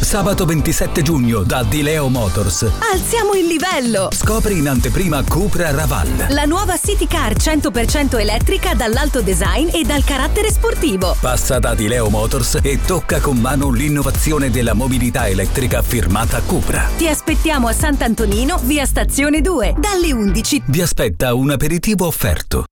Sabato 27 giugno da Di Leo Motors. Alziamo il livello! Scopri in anteprima Cupra Raval. La nuova City Car 100% elettrica dall'alto design e dal carattere sportivo. Passa da Di Leo Motors e tocca con mano l'innovazione della mobilità elettrica firmata Cupra. Ti aspettiamo a Sant'Antonino, via Stazione 2, dalle 11. Vi aspetta un aperitivo offerto.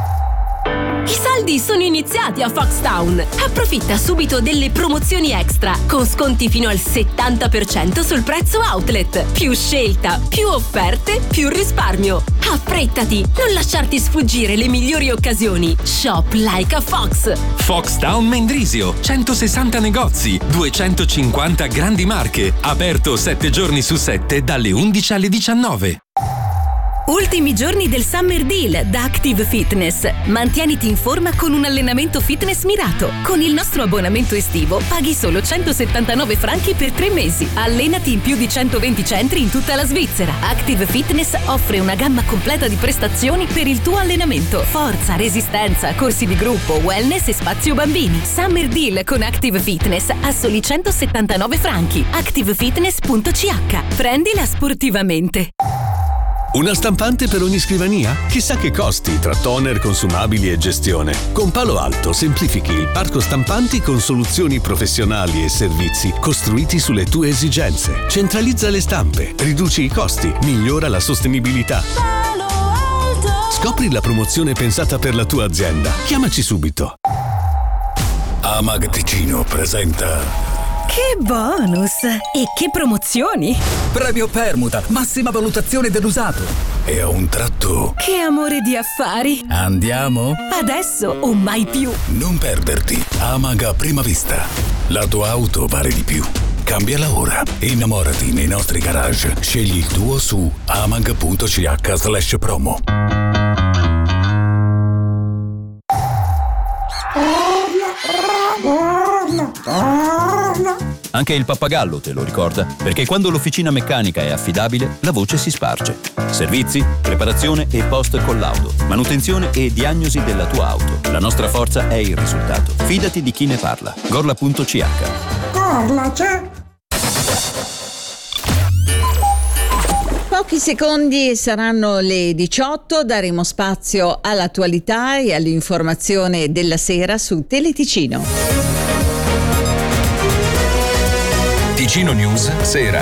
I saldi sono iniziati a Foxtown. Approfitta subito delle promozioni extra con sconti fino al 70% sul prezzo outlet. Più scelta, più offerte, più risparmio. Affrettati, non lasciarti sfuggire le migliori occasioni. Shop like a Fox. Foxtown Mendrisio, 160 negozi, 250 grandi marche. Aperto 7 giorni su 7 dalle 11 alle 19. Ultimi giorni del Summer Deal da Active Fitness. Mantieniti in forma con un allenamento fitness mirato. Con il nostro abbonamento estivo paghi solo 179 franchi per 3 mesi. Allenati in più di 120 centri in tutta la Svizzera. Active Fitness offre una gamma completa di prestazioni per il tuo allenamento. Forza, resistenza, corsi di gruppo, wellness e spazio bambini. Summer Deal con Active Fitness a soli 179 franchi. activefitness.ch. Prendila sportivamente. Una stampante per ogni scrivania? Chissà che costi tra toner, consumabili e gestione. Con Palo Alto semplifichi il parco stampanti con soluzioni professionali e servizi costruiti sulle tue esigenze. Centralizza le stampe, riduci i costi, migliora la sostenibilità. Palo Alto. Scopri la promozione pensata per la tua azienda. Chiamaci subito. Amag Ticino presenta... Che bonus! E che promozioni! Premio permuta, massima valutazione dell'usato. E a un tratto... Che amore di affari! Andiamo? Adesso o mai più! Non perderti Amag a prima vista. La tua auto vale di più. Cambiala ora. Innamorati nei nostri garage. Scegli il tuo su amag.ch/promo. Anche il pappagallo te lo ricorda, perché quando l'officina meccanica è affidabile, la voce si sparge. Servizi, preparazione e post collaudo, manutenzione e diagnosi della tua auto. La nostra forza è il risultato. Fidati di chi ne parla. Gorla.ch. Gorla c'è. Pochi secondi saranno le 18, daremo spazio all'attualità e all'informazione della sera su Teleticino. Ticino News Sera.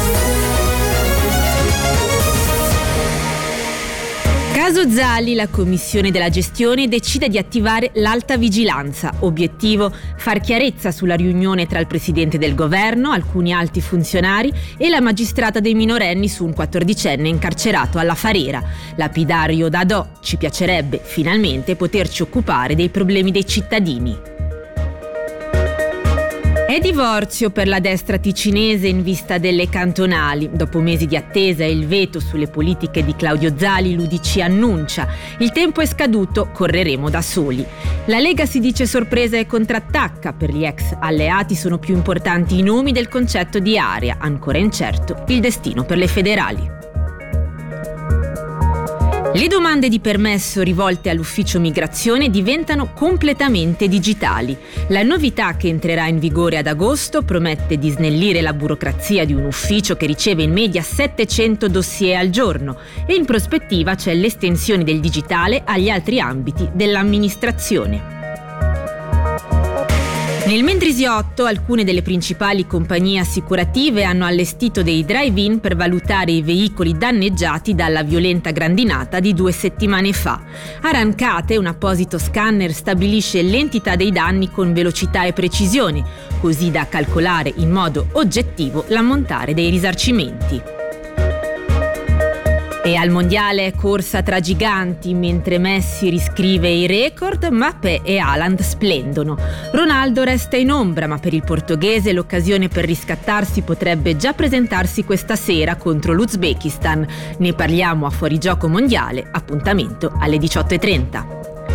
Caso Zali, la commissione della gestione decide di attivare l'alta vigilanza. Obiettivo: far chiarezza sulla riunione tra il presidente del governo, alcuni alti funzionari e la magistrata dei minorenni su un 14enne incarcerato alla Farera. Lapidario Dadò: ci piacerebbe finalmente poterci occupare dei problemi dei cittadini. È divorzio per la destra ticinese in vista delle cantonali. Dopo mesi di attesa e il veto sulle politiche di Claudio Zali, l'UDC annuncia: il tempo è scaduto, correremo da soli. La Lega si dice sorpresa e contrattacca. Per gli ex alleati sono più importanti i nomi del concetto di area. Ancora incerto il destino per le federali. Le domande di permesso rivolte all'ufficio migrazione diventano completamente digitali. La novità, che entrerà in vigore ad agosto, promette di snellire la burocrazia di un ufficio che riceve in media 700 dossier al giorno, e in prospettiva c'è l'estensione del digitale agli altri ambiti dell'amministrazione. Nel Mendrisiotto, alcune delle principali compagnie assicurative hanno allestito dei drive-in per valutare i veicoli danneggiati dalla violenta grandinata di 2 settimane fa. A Rancate, un apposito scanner stabilisce l'entità dei danni con velocità e precisione, così da calcolare in modo oggettivo l'ammontare dei risarcimenti. E al mondiale è corsa tra giganti. Mentre Messi riscrive i record, Mbappé e Haaland splendono. Ronaldo resta in ombra, ma per il portoghese l'occasione per riscattarsi potrebbe già presentarsi questa sera contro l'Uzbekistan. Ne parliamo a Fuorigioco Mondiale, appuntamento alle 18:30.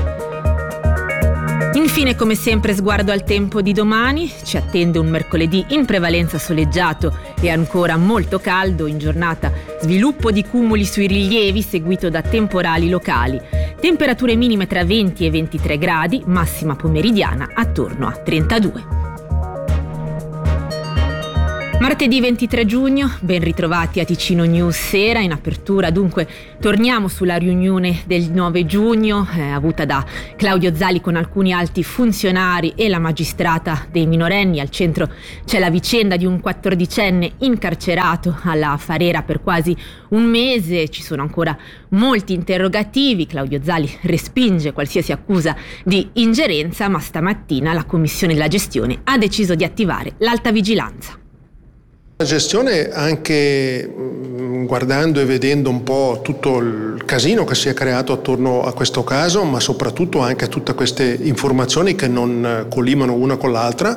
Infine, come sempre, sguardo al tempo di domani. Ci attende un mercoledì in prevalenza soleggiato e ancora molto caldo. In giornata sviluppo di cumuli sui rilievi seguito da temporali locali. Temperature minime tra 20 e 23 gradi, massima pomeridiana attorno a 32. Martedì 23 giugno, ben ritrovati a Ticino News Sera. In apertura dunque torniamo sulla riunione del 9 giugno avuta da Claudio Zali con alcuni alti funzionari e la magistrata dei minorenni. Al centro c'è la vicenda di un 14enne incarcerato alla Farera per quasi un mese. Ci sono ancora molti interrogativi. Claudio Zali respinge qualsiasi accusa di ingerenza, ma stamattina la commissione della gestione ha deciso di attivare l'alta vigilanza. La gestione, anche guardando e vedendo un po' tutto il casino che si è creato attorno a questo caso, ma soprattutto anche tutte queste informazioni che non collimano una con l'altra,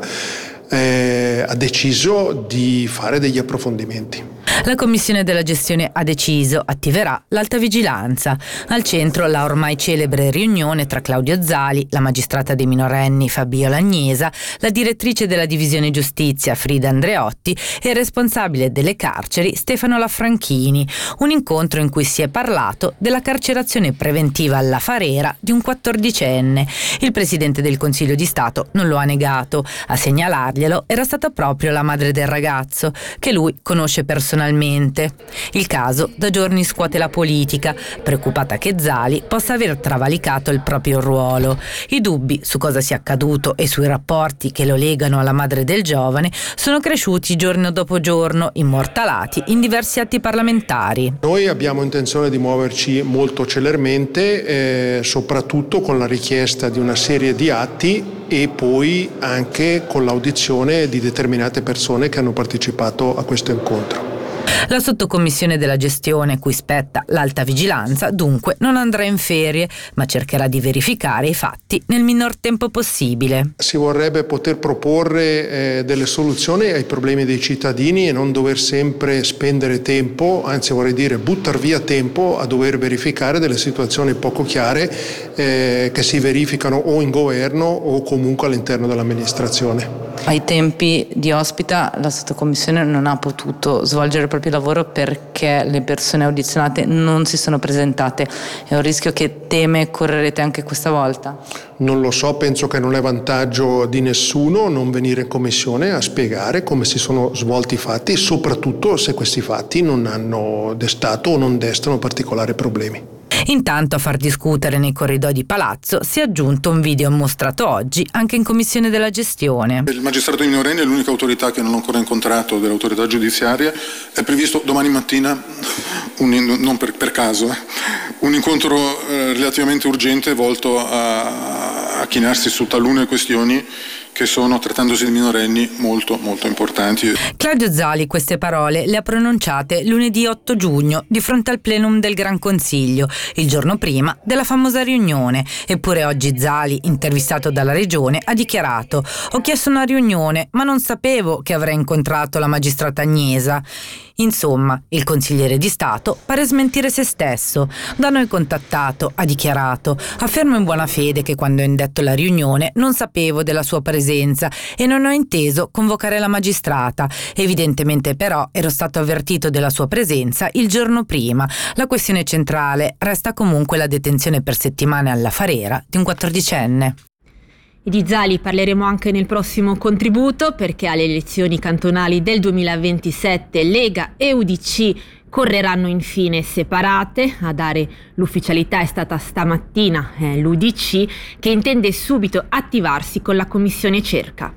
ha deciso di fare degli approfondimenti. La commissione della gestione ha deciso, attiverà l'alta vigilanza. Al centro la ormai celebre riunione tra Claudio Zali, la magistrata dei minorenni Fabiola Agnesa, la direttrice della divisione giustizia Frida Andreotti e il responsabile delle carceri Stefano Lafranchini. Un incontro in cui si è parlato della carcerazione preventiva alla Farera di un 14enne. Il presidente del Consiglio di Stato non lo ha negato. A segnalarglielo era stata proprio la madre del ragazzo, che lui conosce personalmente. Il caso da giorni scuote la politica, preoccupata che Zali possa aver travalicato il proprio ruolo. I dubbi su cosa sia accaduto e sui rapporti che lo legano alla madre del giovane sono cresciuti giorno dopo giorno, immortalati in diversi atti parlamentari. Noi abbiamo intenzione di muoverci molto celermente, soprattutto con la richiesta di una serie di atti e poi anche con l'audizione di determinate persone che hanno partecipato a questo incontro. La sottocommissione della gestione, cui spetta l'alta vigilanza, dunque non andrà in ferie, ma cercherà di verificare i fatti nel minor tempo possibile. Si vorrebbe poter proporre delle soluzioni ai problemi dei cittadini e non dover sempre spendere tempo, anzi vorrei dire buttar via tempo a dover verificare delle situazioni poco chiare che si verificano o in governo o comunque all'interno dell'amministrazione. Ai tempi di Ospita la sottocommissione non ha potuto svolgere il proprio lavoro perché le persone audizionate non si sono presentate. È un rischio che teme correrete anche questa volta? Non lo so, penso che non è vantaggio di nessuno non venire in commissione a spiegare come si sono svolti i fatti, soprattutto se questi fatti non hanno destato o non destano particolari problemi. Intanto a far discutere nei corridoi di Palazzo si è aggiunto un video mostrato oggi anche in commissione della gestione. Il magistrato dei minorenni è l'unica autorità che non ho ancora incontrato dell'autorità giudiziaria. È previsto domani mattina, non per caso, un incontro relativamente urgente volto a chinarsi su talune questioni che sono, trattandosi di minorenni, molto molto importanti. Claudio Zali queste parole le ha pronunciate lunedì 8 giugno di fronte al plenum del Gran Consiglio, il giorno prima della famosa riunione. Eppure oggi Zali, intervistato dalla Regione, ha dichiarato: «Ho chiesto una riunione, ma non sapevo che avrei incontrato la magistrata Agnesa». Insomma, il consigliere di Stato pare smentire se stesso. Da noi contattato, ha dichiarato: «Affermo in buona fede che quando ho indetto la riunione non sapevo della sua presenza e non ho inteso convocare la magistrata. Evidentemente però ero stato avvertito della sua presenza il giorno prima. La questione centrale resta comunque la detenzione per settimane alla Farera di un 14enne». E di Zali parleremo anche nel prossimo contributo, perché alle elezioni cantonali del 2027 Lega e UDC correranno infine separate. A dare l'ufficialità è stata stamattina l'UDC, che intende subito attivarsi con la commissione cerca.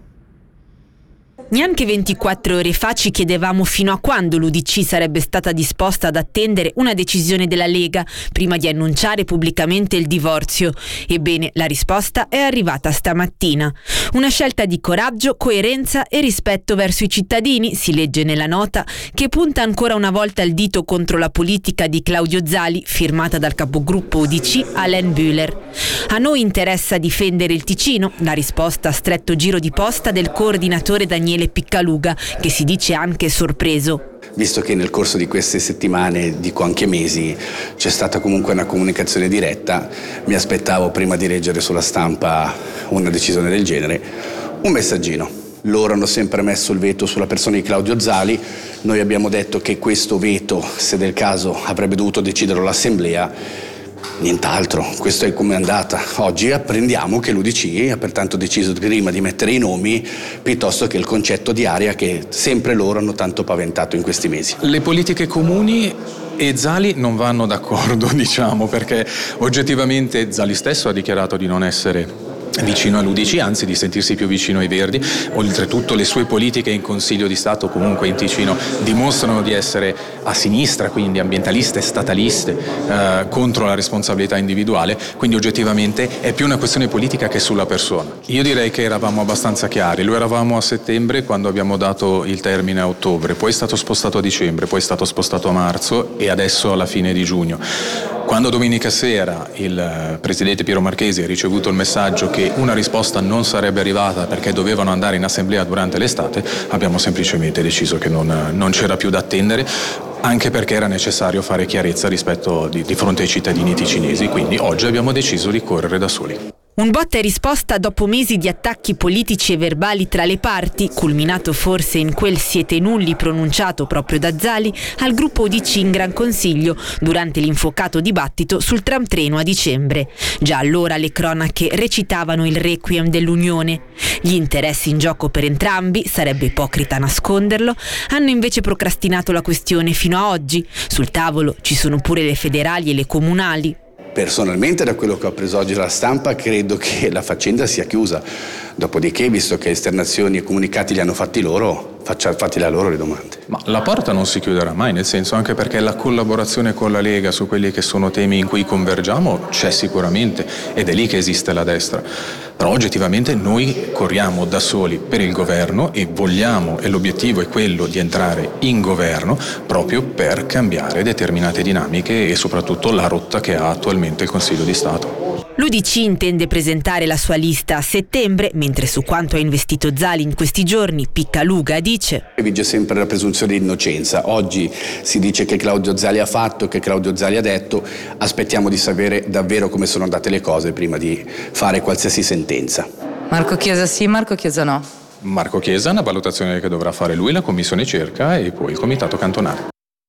Neanche 24 ore fa ci chiedevamo fino a quando l'UDC sarebbe stata disposta ad attendere una decisione della Lega prima di annunciare pubblicamente il divorzio. Ebbene, la risposta è arrivata stamattina. Una scelta di coraggio, coerenza e rispetto verso i cittadini, si legge nella nota, che punta ancora una volta il dito contro la politica di Claudio Zali, firmata dal capogruppo UDC Alain Bühler. A noi interessa difendere il Ticino, la risposta a stretto giro di posta del coordinatore Daniele Piccaluga, che si dice anche sorpreso. Visto che nel corso di queste settimane, dico anche mesi, c'è stata comunque una comunicazione diretta, mi aspettavo, prima di leggere sulla stampa una decisione del genere, un messaggino. Loro hanno sempre messo il veto sulla persona di Claudio Zali, noi abbiamo detto che questo veto, se del caso, avrebbe dovuto decidere l'Assemblea. Nient'altro, questo è come è andata. Oggi apprendiamo che l'UDC ha pertanto deciso prima di mettere i nomi piuttosto che il concetto di area che sempre loro hanno tanto paventato in questi mesi. Le politiche comuni e Zali non vanno d'accordo, diciamo, perché oggettivamente Zali stesso ha dichiarato di non essere vicino all'UDC, anzi di sentirsi più vicino ai Verdi. Oltretutto le sue politiche in Consiglio di Stato, comunque in Ticino, dimostrano di essere a sinistra, quindi ambientaliste, stataliste, contro la responsabilità individuale, quindi oggettivamente è più una questione politica che sulla persona. Io direi che eravamo abbastanza chiari, lo eravamo a settembre quando abbiamo dato il termine a ottobre, poi è stato spostato a dicembre, poi è stato spostato a marzo e adesso alla fine di giugno. Quando domenica sera il presidente Piero Marchesi ha ricevuto il messaggio che una risposta non sarebbe arrivata perché dovevano andare in assemblea durante l'estate, abbiamo semplicemente deciso che non c'era più da attendere, anche perché era necessario fare chiarezza rispetto di fronte ai cittadini ticinesi, quindi oggi abbiamo deciso di correre da soli. Un botta e risposta dopo mesi di attacchi politici e verbali tra le parti, culminato forse in quel siete nulli pronunciato proprio da Zali al gruppo UDC in Gran Consiglio durante l'infuocato dibattito sul tram-treno a dicembre. Già allora le cronache recitavano il requiem dell'Unione. Gli interessi in gioco per entrambi, sarebbe ipocrita nasconderlo, hanno invece procrastinato la questione fino a oggi. Sul tavolo ci sono pure le federali e le comunali. Personalmente, da quello che ho preso oggi dalla stampa, credo che la faccenda sia chiusa. Dopodiché, visto che esternazioni e comunicati li hanno fatti loro, fatti la loro le domande. Ma la porta non si chiuderà mai, nel senso, anche perché la collaborazione con la Lega su quelli che sono temi in cui convergiamo c'è sicuramente, ed è lì che esiste la destra. Però oggettivamente noi corriamo da soli per il governo e vogliamo, e l'obiettivo è quello di entrare in governo proprio per cambiare determinate dinamiche e soprattutto la rotta che ha attualmente il Consiglio di Stato. L'UDC intende presentare la sua lista a settembre, mentre su quanto ha investito Zali in questi giorni, Piccaluga dice: Vige sempre la presunzione di innocenza. Oggi si dice che Claudio Zali ha fatto, che Claudio Zali ha detto. Aspettiamo di sapere davvero come sono andate le cose prima di fare qualsiasi sentenza. Marco Chiesa sì, Marco Chiesa no. Marco Chiesa, una valutazione che dovrà fare lui, la Commissione Cerca e poi il Comitato Cantonale.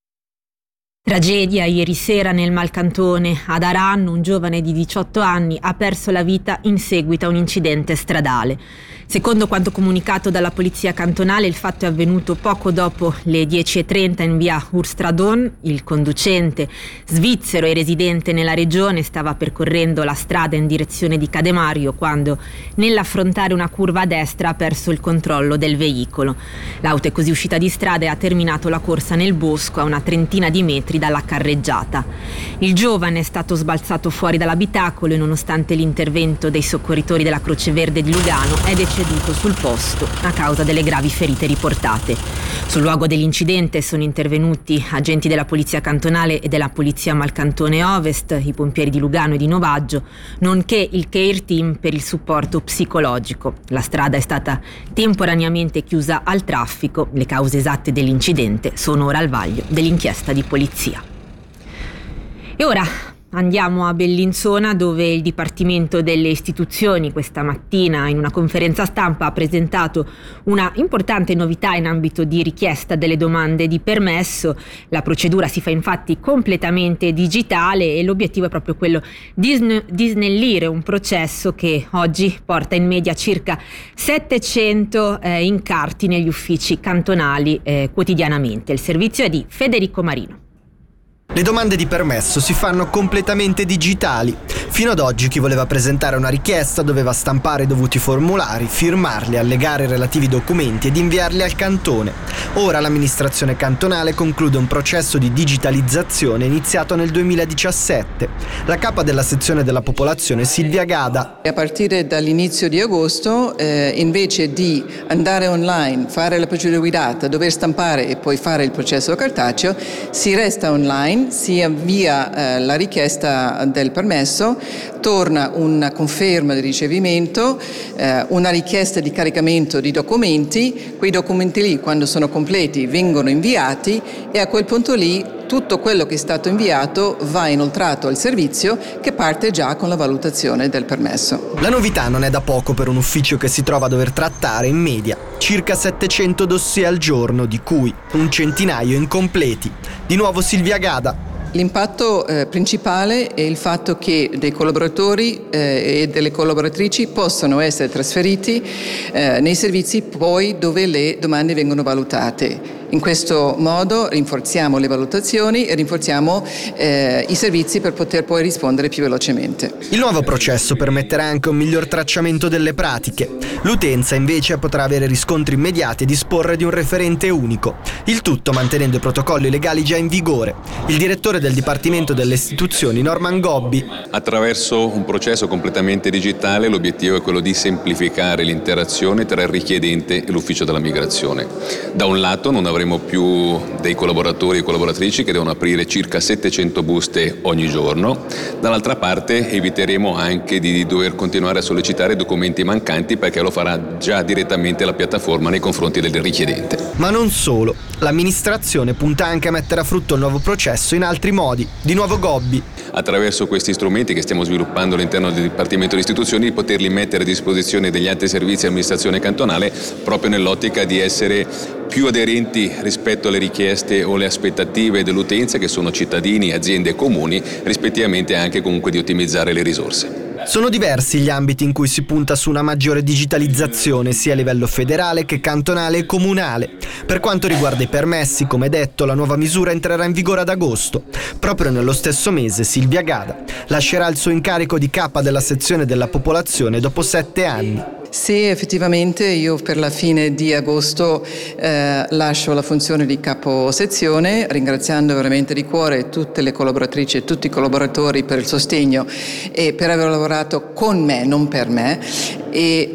Tragedia ieri sera nel Malcantone. Ad Aran un giovane di 18 anni ha perso la vita in seguito a un incidente stradale. Secondo quanto comunicato dalla polizia cantonale, il fatto è avvenuto poco dopo le 10:30 in via Urstradon. Il conducente, svizzero e residente nella regione, stava percorrendo la strada in direzione di Cademario quando, nell'affrontare una curva a destra, ha perso il controllo del veicolo. L'auto è così uscita di strada e ha terminato la corsa nel bosco a una trentina di metri dalla carreggiata. Il giovane è stato sbalzato fuori dall'abitacolo e, nonostante l'intervento dei soccorritori della Croce Verde di Lugano, è deceduto sul posto a causa delle gravi ferite riportate. Sul luogo dell'incidente sono intervenuti agenti della polizia cantonale e della polizia Malcantone Ovest, i pompieri di Lugano e di Novaggio, nonché il care team per il supporto psicologico. La strada è stata temporaneamente chiusa al traffico. Le cause esatte dell'incidente sono ora al vaglio dell'inchiesta di polizia. E ora andiamo a Bellinzona, dove il Dipartimento delle Istituzioni questa mattina in una conferenza stampa ha presentato una importante novità in ambito di richiesta delle domande di permesso. La procedura si fa infatti completamente digitale e l'obiettivo è proprio quello di snellire un processo che oggi porta in media circa 700 incarti negli uffici cantonali quotidianamente. Il servizio è di Federico Marino. Le domande di permesso si fanno completamente digitali. Fino ad oggi chi voleva presentare una richiesta doveva stampare i dovuti formulari, firmarli, allegare i relativi documenti ed inviarli al cantone. Ora l'amministrazione cantonale conclude un processo di digitalizzazione iniziato nel 2017. La capa della sezione della popolazione Silvia Gada. A partire dall'inizio di agosto, invece di andare online, fare la procedura guidata, dover stampare e poi fare il processo cartaceo, si resta online, si avvia la richiesta del permesso, torna una conferma di ricevimento, una richiesta di caricamento di documenti. Quei documenti lì, quando sono completi, vengono inviati e a quel punto lì tutto quello che è stato inviato va inoltrato al servizio, che parte già con la valutazione del permesso. La novità non è da poco per un ufficio che si trova a dover trattare in media circa 700 dossier al giorno, di cui un centinaio incompleti. Di nuovo Silvia Gada. L'impatto principale è il fatto che dei collaboratori e delle collaboratrici possono essere trasferiti nei servizi poi dove le domande vengono valutate. In questo modo rinforziamo le valutazioni e rinforziamo i servizi per poter poi rispondere più velocemente. Il nuovo processo permetterà anche un miglior tracciamento delle pratiche. L'utenza invece potrà avere riscontri immediati e disporre di un referente unico. Il tutto mantenendo i protocolli legali già in vigore. Il direttore del Dipartimento delle Istituzioni, Norman Gobbi. Attraverso un processo completamente digitale l'obiettivo è quello di semplificare l'interazione tra il richiedente e l'ufficio della migrazione. Da un lato non avremo più dei collaboratori e collaboratrici che devono aprire circa 700 buste ogni giorno, dall'altra parte eviteremo anche di dover continuare a sollecitare documenti mancanti perché lo farà già direttamente la piattaforma nei confronti del richiedente. Ma non solo, l'amministrazione punta anche a mettere a frutto il nuovo processo in altri modi. Di nuovo Gobbi. Attraverso questi strumenti che stiamo sviluppando all'interno del Dipartimento di Istituzioni, di poterli mettere a disposizione degli altri servizi e amministrazione cantonale proprio nell'ottica di essere più aderenti rispetto alle richieste o le aspettative dell'utenza, che sono cittadini, aziende e comuni, rispettivamente anche comunque di ottimizzare le risorse. Sono diversi gli ambiti in cui si punta su una maggiore digitalizzazione sia a livello federale che cantonale e comunale. Per quanto riguarda i permessi, come detto, la nuova misura entrerà in vigore ad agosto. Proprio nello stesso mese Silvia Gada lascerà il suo incarico di capa della sezione della popolazione dopo 7 anni. Sì, effettivamente io per la fine di agosto lascio la funzione di capo sezione, ringraziando veramente di cuore tutte le collaboratrici e tutti i collaboratori per il sostegno e per aver lavorato con me, non per me, e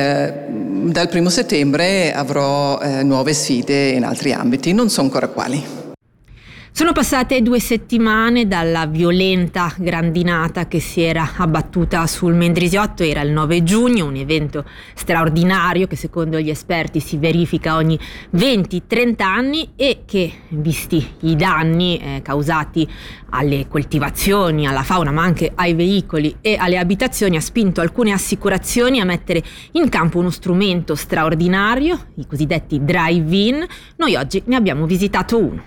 dal 1° settembre avrò nuove sfide in altri ambiti, non so ancora quali. Sono passate 2 settimane dalla violenta grandinata che si era abbattuta sul Mendrisiotto. Era il 9 giugno, un evento straordinario che secondo gli esperti si verifica ogni 20-30 anni e che, visti i danni causati alle coltivazioni, alla fauna ma anche ai veicoli e alle abitazioni, ha spinto alcune assicurazioni a mettere in campo uno strumento straordinario, i cosiddetti drive-in. Noi oggi ne abbiamo visitato uno.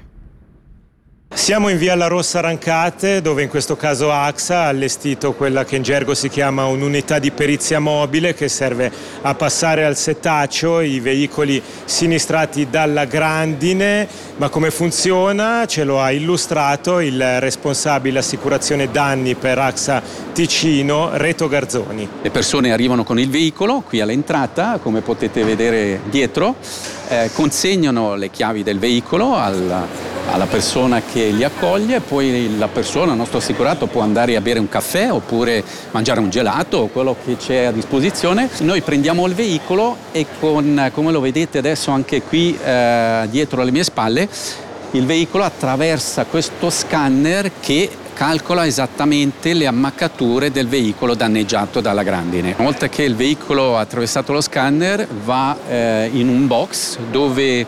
Siamo in via La Rossa Rancate, dove in questo caso AXA ha allestito quella che in gergo si chiama un'unità di perizia mobile che serve a passare al setaccio i veicoli sinistrati dalla grandine. Ma come funziona? Ce lo ha illustrato il responsabile assicurazione danni per AXA Ticino, Reto Garzoni. Le persone arrivano con il veicolo qui all'entrata, come potete vedere dietro, consegnano le chiavi del veicolo alla persona che li accoglie, poi la persona, il nostro assicurato, può andare a bere un caffè oppure mangiare un gelato o quello che c'è a disposizione. Noi prendiamo il veicolo e come lo vedete adesso anche qui dietro alle mie spalle, il veicolo attraversa questo scanner che calcola esattamente le ammaccature del veicolo danneggiato dalla grandine. Una volta che il veicolo ha attraversato lo scanner va in un box dove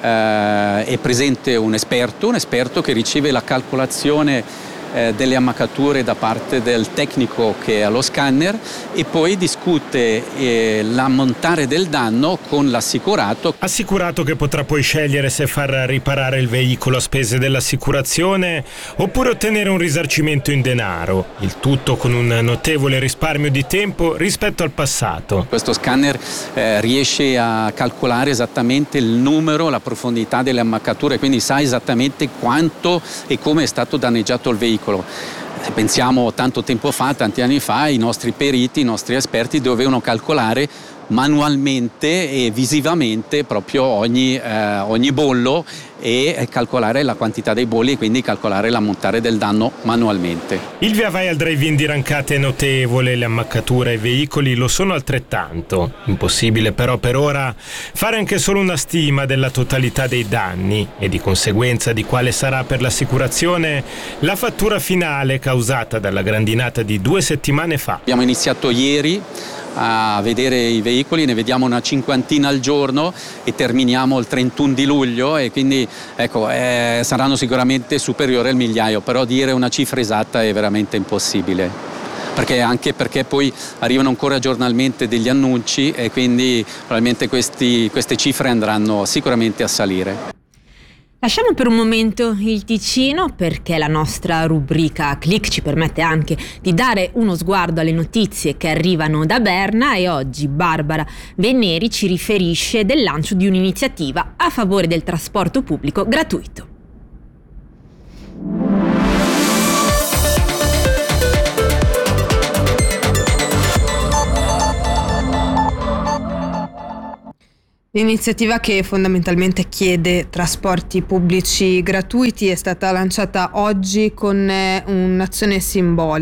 è presente un esperto che riceve la calcolazione delle ammaccature da parte del tecnico che ha lo scanner e poi discute l'ammontare del danno con l'assicurato. Assicurato che potrà poi scegliere se far riparare il veicolo a spese dell'assicurazione oppure ottenere un risarcimento in denaro, il tutto con un notevole risparmio di tempo rispetto al passato. Questo scanner riesce a calcolare esattamente il numero, la profondità delle ammaccature, quindi sa esattamente quanto e come è stato danneggiato il veicolo. Se pensiamo tanto tempo fa, tanti anni fa, i nostri periti, i nostri esperti dovevano calcolare manualmente e visivamente proprio ogni bollo e calcolare la quantità dei bolli e quindi calcolare l'ammontare del danno manualmente. Il via vai al drive-in di Rancate è notevole, le ammaccature ai veicoli lo sono altrettanto. Impossibile però per ora fare anche solo una stima della totalità dei danni e di conseguenza di quale sarà per l'assicurazione la fattura finale causata dalla grandinata di 2 settimane fa. Abbiamo iniziato ieri a vedere i veicoli, ne vediamo una 50 al giorno e terminiamo il 31 di luglio e quindi saranno sicuramente superiori al migliaio, però dire una cifra esatta è veramente impossibile. Anche perché poi arrivano ancora giornalmente degli annunci e quindi probabilmente queste cifre andranno sicuramente a salire. Lasciamo per un momento il Ticino, perché la nostra rubrica Click ci permette anche di dare uno sguardo alle notizie che arrivano da Berna, e oggi Barbara Venneri ci riferisce del lancio di un'iniziativa a favore del trasporto pubblico gratuito. L'iniziativa, che fondamentalmente chiede trasporti pubblici gratuiti, è stata lanciata oggi con un'azione simbolica.